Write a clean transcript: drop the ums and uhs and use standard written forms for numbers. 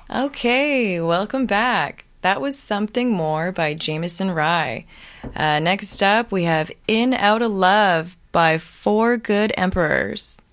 Okay, welcome back. That was Something More by Jameson Rye. Next up, we have In Out of Love by Four Good Emperors.